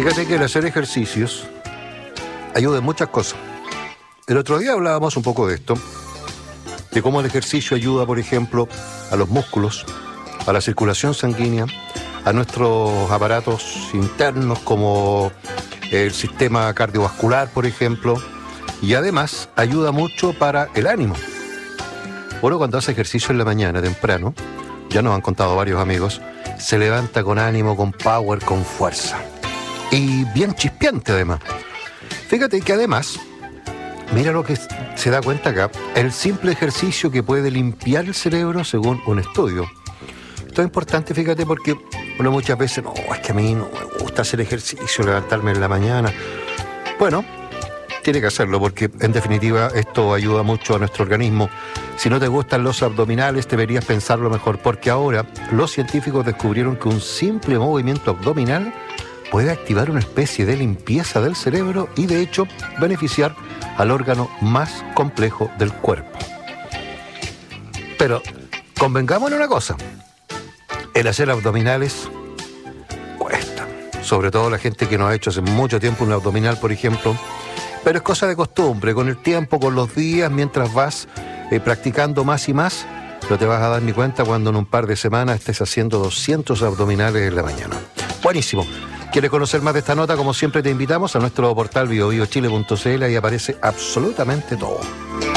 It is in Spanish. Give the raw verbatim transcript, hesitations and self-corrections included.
Fíjate que el hacer ejercicios ayuda en muchas cosas. El otro día hablábamos un poco de esto, de cómo el ejercicio ayuda, por ejemplo, a los músculos, a la circulación sanguínea, a nuestros aparatos internos como el sistema cardiovascular, por ejemplo, y además ayuda mucho para el ánimo. Uno cuando hace ejercicio en la mañana, temprano, ya nos han contado varios amigos, se levanta con ánimo, con power, con fuerza. Y bien chispeante además. Fíjate que además, mira lo que se da cuenta acá, el simple ejercicio que puede limpiar el cerebro según un estudio. Esto es importante, fíjate, porque uno muchas veces, no, es que a mí no me gusta hacer ejercicio, levantarme en la mañana. Bueno, tiene que hacerlo porque en definitiva esto ayuda mucho a nuestro organismo. Si no te gustan los abdominales, deberías pensarlo mejor, porque ahora los científicos descubrieron que un simple movimiento abdominal puede activar una especie de limpieza del cerebro y de hecho beneficiar al órgano más complejo del cuerpo. Pero convengamos en una cosa, el hacer abdominales cuesta, sobre todo la gente que no ha hecho hace mucho tiempo un abdominal, por ejemplo, pero es cosa de costumbre, con el tiempo, con los días, mientras vas eh, practicando más y más, no te vas a dar ni cuenta cuando en un par de semanas estés haciendo doscientos abdominales en la mañana. Buenísimo. ¿Quieres conocer más de esta nota? Como siempre te invitamos a nuestro portal bio bio chile punto c l, ahí aparece absolutamente todo.